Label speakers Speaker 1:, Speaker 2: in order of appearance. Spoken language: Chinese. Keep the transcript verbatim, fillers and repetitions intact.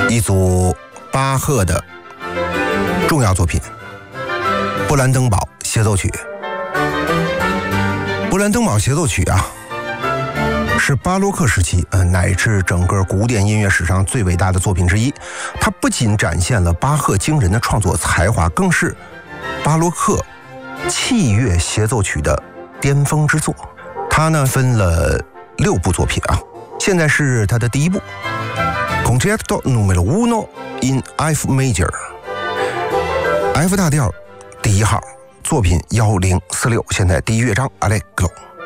Speaker 1: 一组巴赫的重要作品《布兰登堡协奏曲》。布兰登堡协奏曲啊，是巴洛克时期呃乃至整个古典音乐史上最伟大的作品之一。它不仅展现了巴赫惊人的创作才华，更是巴洛克器乐协奏曲的巅峰之作。它呢分了六部作品啊，现在是它的第一部 Concerto numero uno in F major， F 大调第一号作品一零四六，现在第一乐章 Allegro。